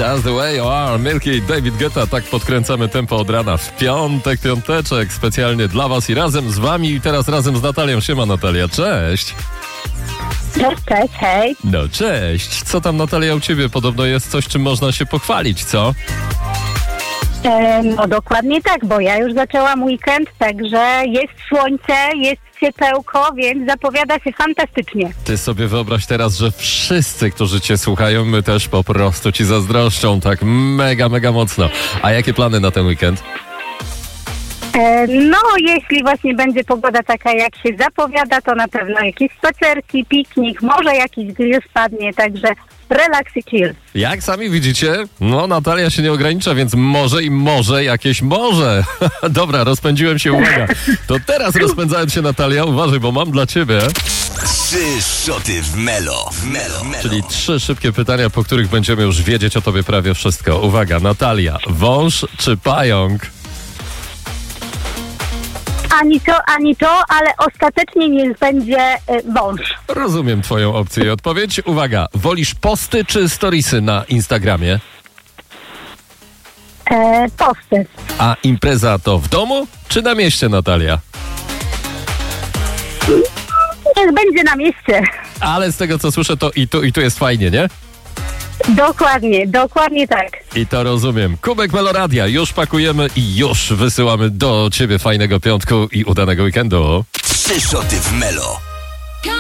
Just the way you are, Milky i David Guetta. Tak podkręcamy tempo od rana w piąteczek specjalnie dla was i razem z wami i teraz razem z Natalią. Siema Natalia, cześć. Cześć, hej. No cześć. Co tam Natalia u ciebie? Podobno jest coś, czym można się pochwalić, co? No dokładnie tak, bo ja już zaczęłam weekend, także jest słońce, jest ciepełko, więc zapowiada się fantastycznie. Ty sobie wyobraź teraz, że wszyscy, którzy cię słuchają, my też po prostu ci zazdroszczą tak mega mocno. A jakie plany na ten weekend? No, jeśli właśnie będzie pogoda taka, jak się zapowiada, to na pewno jakieś spacerki, piknik, może jakiś grill spadnie, także relaks i chill. Jak sami widzicie, no Natalia się nie ogranicza, więc może jakieś morze. Dobra, rozpędziłem się, uwaga. To teraz rozpędzając się Natalia, uważaj, bo mam dla ciebie 3 szoty w Melo. Czyli 3 szybkie pytania, po których będziemy już wiedzieć o tobie prawie wszystko. Uwaga, Natalia, wąż czy pająk? Ani to, ale ostatecznie niech będzie wąż. Rozumiem twoją opcję i odpowiedź. Uwaga, wolisz posty czy storiesy na Instagramie? Posty. A impreza to w domu czy na mieście, Natalia? Niech będzie na mieście. Ale z tego co słyszę, to i tu jest fajnie, nie? Dokładnie tak. I to rozumiem. Kubek Meloradia, już pakujemy i już wysyłamy do ciebie fajnego piątku i udanego weekendu. 3 szoty w Melo.